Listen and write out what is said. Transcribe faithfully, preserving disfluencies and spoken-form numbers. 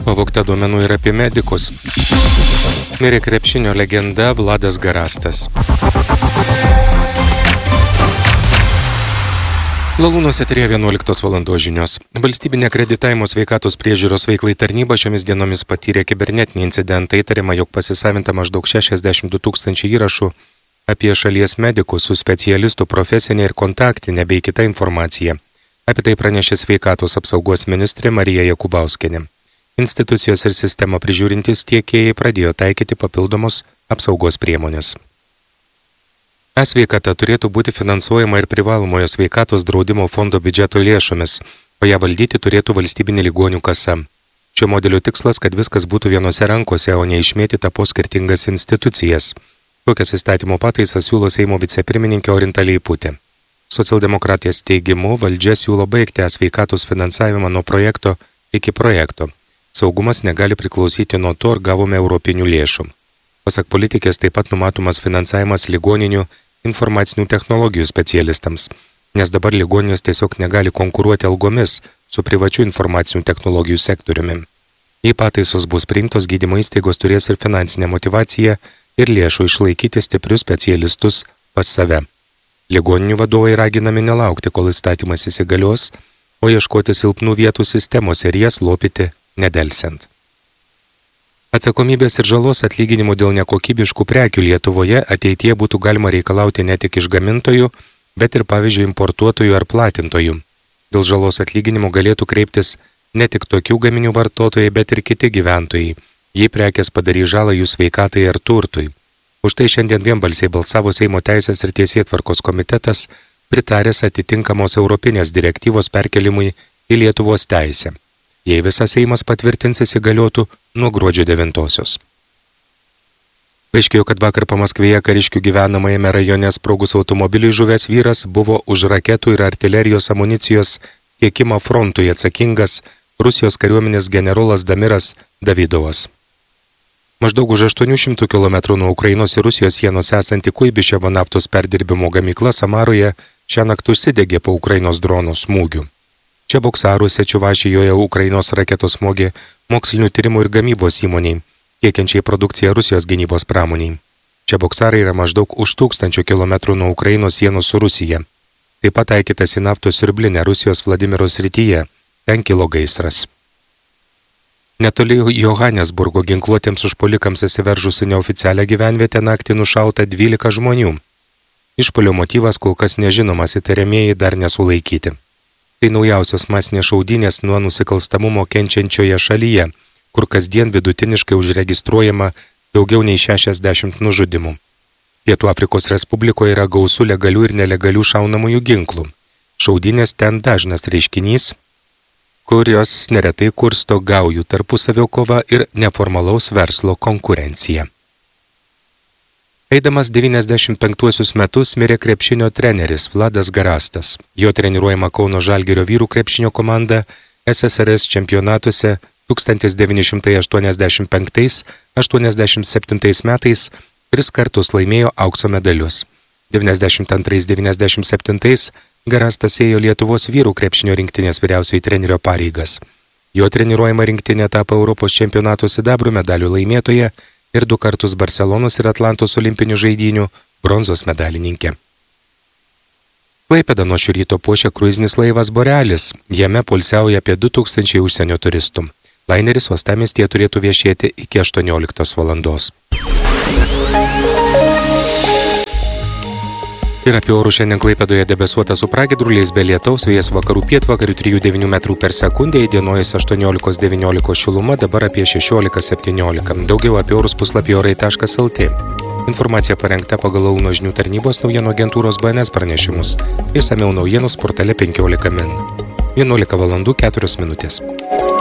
Pavogta duomenų ir apie medikus. Mirė krepšinio legenda Vladas Garastas. Lalūnuose eteryje vienuoliktos valandos žinios. Valstybinė akreditavimo sveikatos priežiūros veiklai tarnyba šiomis dienomis patyrė kibernetinį incidentą. Įtariama, jog pasisavinta maždaug šešiasdešimt du tūkstančiai įrašų apie šalies medikus su specialistų profesinė ir kontaktinė bei kita informacija. Apie tai pranešė sveikatos apsaugos ministrė Marija Jakubauskienė. Institucijos ir sistemą prižiūrintys tiekėjai pradėjo taikyti papildomos apsaugos priemonės. E-sveikata turėtų būti finansuojama ir privalomojo sveikatos draudimo fondo biudžeto lėšomis, o ją valdyti turėtų valstybinė ligonių kasa. Šio modelio tikslas, kad viskas būtų vienose rankose, o ne išmėtyta po skirtingas institucijas. Tokias įstatymo pataisas siūlo Seimo vicepirmininkė Orinta Leiputė. Socialdemokratijos teigimu valdžia siūlo baigti e-sveikatos finansavimą nuo projekto iki projekto. Saugumas negali priklausyti nuo to, ar gavome europinių lėšų. Pasak politikės, taip pat numatomas finansavimas ligoninių informacinių technologijų specialistams, nes dabar ligoninės tiesiog negali konkuruoti algomis su privačių informacinių technologijų sektoriumi. Jei pataisos bus priimtos, gydymo įstaigos turės ir finansinę motyvaciją ir lėšų išlaikyti stiprius specialistus pas save. Ligoninių vadovai raginami nelaukti, kol įstatymas įsigalios, o ieškoti silpnų vietų sistemose ir jas lopyti nedelsiant. Atsakomybės ir žalos atlyginimų dėl nekokybiškų prekių Lietuvoje ateityje būtų galima reikalauti ne tik iš gamintojų, bet ir pavyzdžiui importuotojų ar platintojų. Dėl žalos atlyginimų galėtų kreiptis ne tik tokių gaminių vartotojai, bet ir kiti gyventojai, jei prekės padarys žalą jų sveikatai ar turtui. Už tai šiandien vienbalsiai balsavo Seimo teisės ir teisėtvarkos komitetas, pritaręs atitinkamos europinės direktyvos perkelimui į Lietuvos teisę. Jei visas Seimas patvirtins, įsigaliotų nuo gruodžio devintosios. Paaiškėjo, kad vakar Pamaskvėje kariškių gyvenamajame rajone sprogus automobiliui žuvęs vyras buvo už raketų ir artilerijos amunicijos tiekimą frontui atsakingas Rusijos kariuomenės generolas Damiras Davidovas. Maždaug už aštuonių šimtų kilometrų nuo Ukrainos ir Rusijos sienos esanti Kuibyševo naftos perdirbimo gamykla Samaroje šiąnakt užsidegė po Ukrainos drono smūgių. Čia Boksaruose, Čiuvašijoje Ukrainos raketos smogė mokslinių tyrimų ir gamybos įmoniai, tiekiančiai produkciją Rusijos gynybos pramoniai. Čia Boksarai yra maždaug už tūkstančių kilometrų nuo Ukrainos sienos su Rusija. Taip pat taikytas į naftos siurblinę Rusijos Vladimiro srityje, ten kilo gaisras. Netoli Johanesburgo ginkluotiems užpuolikams įsiveržusi neoficialią gyvenvietę naktį nušauta dvylika žmonių. Išpuolio motyvas kol kas nežinomas, įtariamieji dar nesulaikyti. Tai naujausios masinės šaudynės nuo nusikalstamumo kenčiančioje šalyje, kur kasdien vidutiniškai užregistruojama daugiau nei šešiasdešimt nužudimų. Pietų Afrikos Respublikoje yra gausu legalių ir nelegalių šaunamųjų ginklų. Šaudynės ten dažnas reiškinys, kurios neretai kursto gaujų tarpusavio kova ir neformalaus verslo konkurencija. Eidamas devyniasdešimt penktuosius metus mirė krepšinio treneris Vladas Garastas. Jo treniruojama Kauno Žalgirio vyrų krepšinio komanda S S R S čempionatuose tūkstantis devyni šimtai aštuoniasdešimt penktais - aštuoniasdešimt septintais metais tris kartus laimėjo aukso medalius. devyniasdešimt antrais - devyniasdešimt septintais Garastas ėjo Lietuvos vyrų krepšinio rinktinės vyriausiojo trenerio pareigas. Jo treniruojama rinktinė tapo Europos čempionato sidabrų medalių laimėtoja ir du kartus Barcelonos ir Atlantos olimpinių žaidynių bronzos medalininkė. Klaipėdą nuo šio ryto puošia kruizinis laivas Borealis. Jame poilsiauja apie du tūkstančiai užsienio turistų. Laineris uostamiestyje turėtų viešėti iki aštuonioliktos valandos. Ir apie orų šiandien Klaipėdoje debesuota su pragiedruliais be lietaus, vėjas vakarų pietvakarių trijų devynių metrų per sekundę, įdienojus aštuoniolikos devyniolikos šiluma, dabar apie šešiolika septyniolika. Daugiau apie orus puslapį orai taškas el tė. Informacija parengta pagal Launo žinių tarnybos naujienų agentūros B N S pranešimus. Išsamiau naujienus portale penkiolika min. vienuolika valandų keturios minutės.